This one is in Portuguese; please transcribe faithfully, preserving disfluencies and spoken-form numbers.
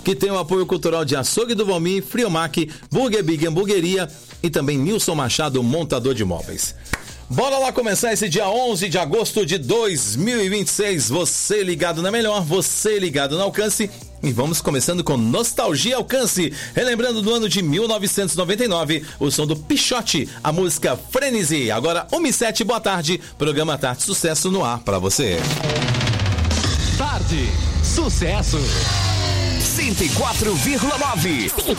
que tem o apoio cultural de Açougue do Valmir, Friomac, Burger Big Hamburgueria e também Nilson Machado, montador de móveis. Bora lá começar esse dia onze de agosto de dois mil e vinte e seis. Você ligado na melhor, você ligado no Alcance. E vamos começando com Nostalgia Alcance. Relembrando do ano de mil novecentos e noventa e nove, o som do Pichote, a música Frenesi. Agora, uma e sete, boa tarde. Programa Tarde Sucesso no ar pra você. Tarde Sucesso. cento e quatro vírgula nove.